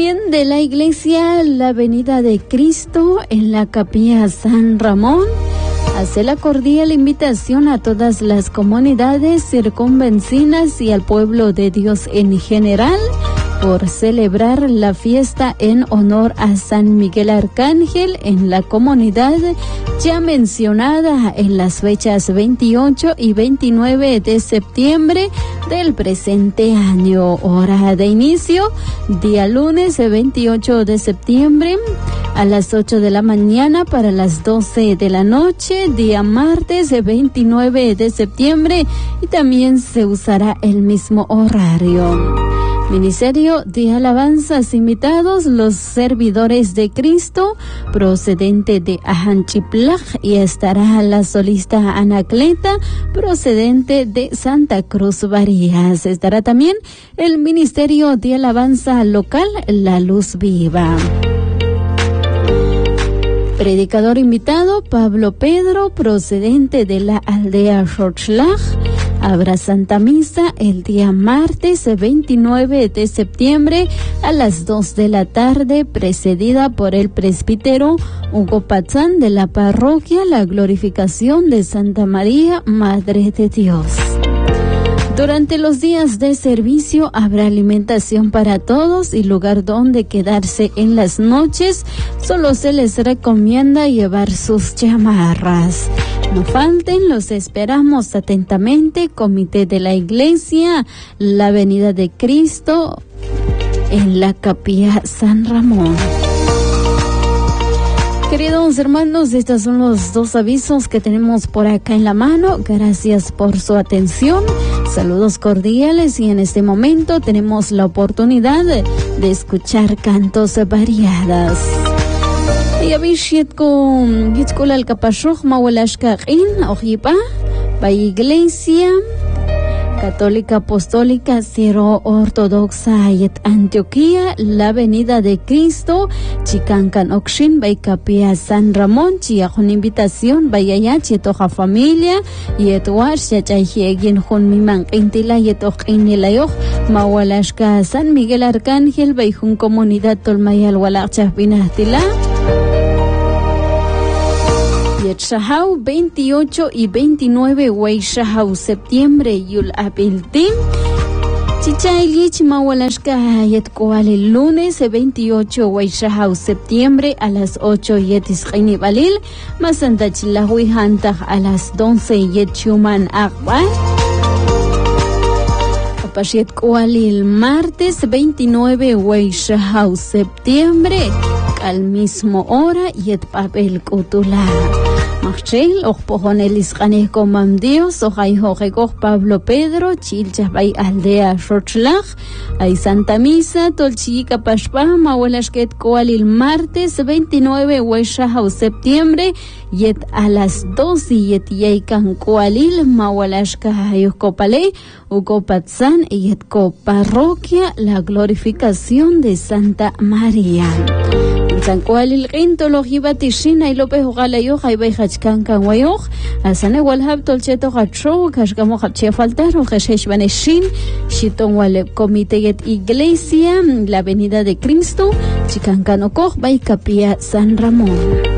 también de la iglesia La Venida de Cristo en la Capilla San Ramón. Hace la cordial invitación a todas las comunidades circunvecinas y al pueblo de Dios en general por celebrar la fiesta en honor a San Miguel Arcángel en la comunidad ya mencionada en las fechas 28 y 29 de septiembre del presente año. Hora de inicio, día lunes 28 de septiembre a las 8 de la mañana para las 12 de la noche, día martes 29 de septiembre y también se usará el mismo horario. Ministerio de alabanzas invitados, los servidores de Cristo, procedente de Ajanchiplaj, y estará la solista Anacleta, procedente de Santa Cruz Varías. Estará también el Ministerio de Alabanza Local, La Luz Viva. Predicador invitado, Pablo Pedro, procedente de la aldea Xochtlaj. Habrá Santa Misa el día martes 29 de septiembre a las 2 de la tarde, precedida por el presbítero Hugo Pazán de la parroquia La Glorificación de Santa María, Madre de Dios. Durante los días de servicio habrá alimentación para todos y lugar donde quedarse en las noches. Solo se les recomienda llevar sus chamarras. No falten, los esperamos atentamente. Comité de la Iglesia, La Venida de Cristo, en la Capilla San Ramón. Queridos hermanos, estos son los dos avisos que tenemos por acá en la mano. Gracias por su atención. Saludos cordiales y en este momento tenemos la oportunidad de escuchar cantos variadas. Iglesia Católica Apostólica Ciro Ortodoxa Yet Antioquía, La Venida de Cristo, Chicancan Oxin, by Capilla San Ramón, Chia con invitación, Bayaya, Chietoja Familia, Yetuash, Yachayegin, Jun Miman, Intila, Yetoch Inilayoch, Mawalashka, San Miguel Arcángel, Bayjun Comunidad Tolmayal Walachah Binatila. Shahau 28 y 29 Way Shahau septiembre Yul Apiltin Chichailich Mawalashka Yetkoal el lunes 28 Way Shahau septiembre a las 8 Yetis Khini Balil Masantachilahui Hantag a las 11 Yetchuman Akbar Apashetkoal el martes 29 Way Shahau septiembre al mismo hora Yet Papel Kutula Marchel, Ojonelis Ganes Comam Dios, Ojaijojekoch Pablo Pedro, Chilchasbay Aldea Xochtlaj, Ay Santa Misa, Tolchica Pashpa, Mawalashket Koalil martes 29 Hueshahau septiembre, Yet a las 12 Yet Yeikan Koalil, Mawalashka Yokopale, Ukopatzan, Yet Ko Parroquia, la glorificación de Santa María. San Kualil Rinto Lojiba Tishina y López Ogalayo, Jaibay Hachkanka Wayo, Asane Walhab Tolcheto Hacho, Kashgamo Hachia Faltaro, Hashesh Baneshin, Shiton Wale Comité Iglesia, La Venida de Cristo, Chicancano Koch, Bay Capilla San Ramón.